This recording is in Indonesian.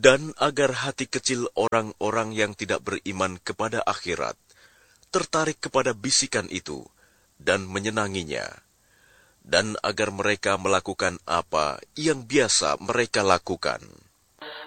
dan agar hati kecil orang-orang yang tidak beriman kepada akhirat tertarik kepada bisikan itu dan menyenanginya, dan agar mereka melakukan apa yang biasa mereka lakukan.